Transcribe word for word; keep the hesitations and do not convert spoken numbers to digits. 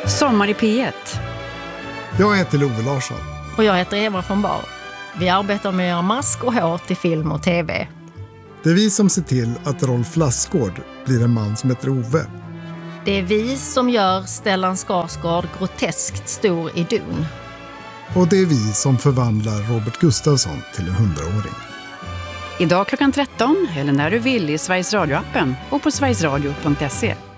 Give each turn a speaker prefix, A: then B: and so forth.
A: Sommar i P ett.
B: Jag heter Love Larsson.
C: Och jag heter Eva von Bar. Vi arbetar med att göra mask och hår till film och tv.
B: Det är vi som ser till att Rolf Lassgård blir en man som heter Ove.
C: Det är vi som gör Stellan Skarsgård groteskt stor i Dune.
B: Och det är vi som förvandlar Robert Gustafsson till en hundraåring.
A: Idag klockan tretton eller när du vill i Sveriges Radio-appen och på sverigesradio punkt se.